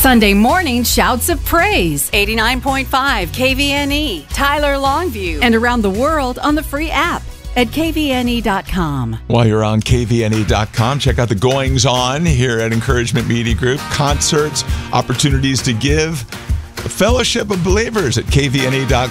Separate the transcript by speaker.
Speaker 1: Sunday morning shouts of praise. 89.5 KVNE, Tyler Longview, and around the world on the free app at kvne.com.
Speaker 2: While you're on kvne.com, check out the goings on here at Encouragement Media Group. Concerts, opportunities to give, a fellowship of believers at kvne.com.